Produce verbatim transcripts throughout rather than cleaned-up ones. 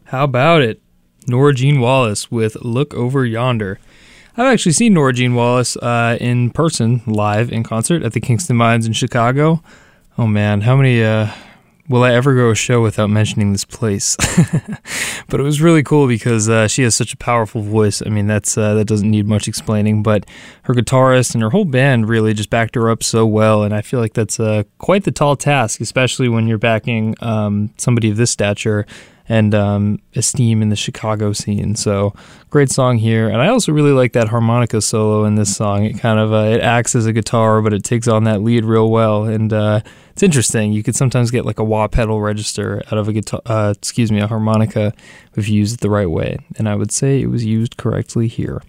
How about it? Norah Jean Wallace with Look Over Yonder. I've actually seen Norah Jean Wallace uh, in person, live, in concert at the Kingston Mines in Chicago. Oh man, how many... Uh, will I ever go a show without mentioning this place? But it was really cool because uh, she has such a powerful voice. I mean, that's uh, that doesn't need much explaining, but her guitarist and her whole band really just backed her up so well, and I feel like that's uh, quite the tall task, especially when you're backing um, somebody of this stature and um, esteem in the Chicago scene. So great song here. And I also really like that harmonica solo in this song. It kind of, uh, it acts as a guitar, but it takes on that lead real well. And uh, it's interesting. You could sometimes get like a wah pedal register out of a guitar, uh, excuse me, a harmonica if you use it the right way. And I would say it was used correctly here.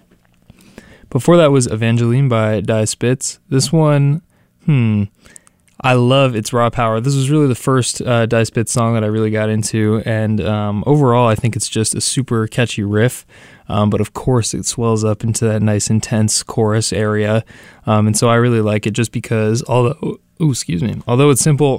Before that was Evangeline by Die Spitz. This one, hmm... I love its raw power. This was really the first uh, Die Spitz song that I really got into, and um, overall I think it's just a super catchy riff, um, but of course it swells up into that nice intense chorus area, um, and so I really like it just because, although, ooh, excuse me, although it's simple,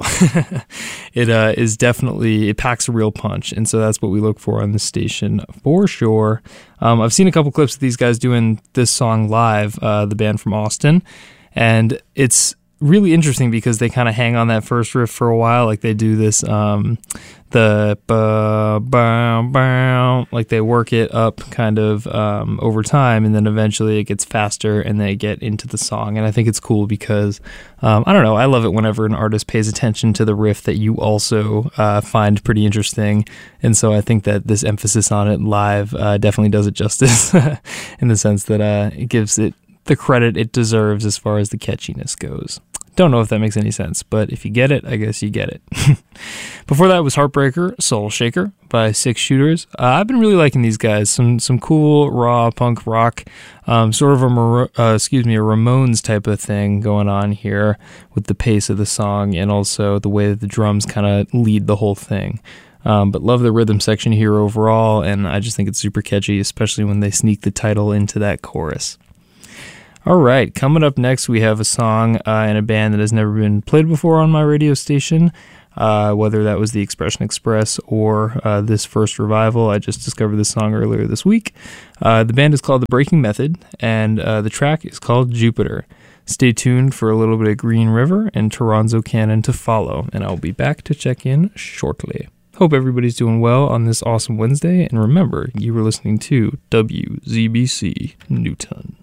it uh, is definitely, it packs a real punch, and so that's what we look for on this station for sure. Um, I've seen a couple clips of these guys doing this song live, uh, the band from Austin, and it's really interesting because they kind of hang on that first riff for a while, like they do this um the ba ba ba, like they work it up kind of um over time, and then eventually it gets faster and they get into the song. And I think it's cool because um I don't know, I love it whenever an artist pays attention to the riff that you also uh find pretty interesting, and so I think that this emphasis on it live uh definitely does it justice in the sense that uh it gives it the credit it deserves as far as the catchiness goes. Don't know if that makes any sense, but if you get it, I guess you get it. Before that was Heartbreaker, Soul Shaker by Six Shooters. Uh, I've been really liking these guys. Some some cool raw punk rock, um, sort of a Mar- uh, excuse me a Ramones type of thing going on here with the pace of the song and also the way that the drums kind of lead the whole thing. Um, but love the rhythm section here overall, and I just think it's super catchy, especially when they sneak the title into that chorus. All right, coming up next, we have a song uh, in a band that has never been played before on my radio station, uh, whether that was the Expression Express or uh, this first revival. I just discovered this song earlier this week. Uh, the band is called The Breaking Method, and uh, the track is called Jupiter. Stay tuned for a little bit of Green River and Toronzo Cannon to follow, and I'll be back to check in shortly. Hope everybody's doing well on this awesome Wednesday, and remember, you were listening to W Z B C Newton.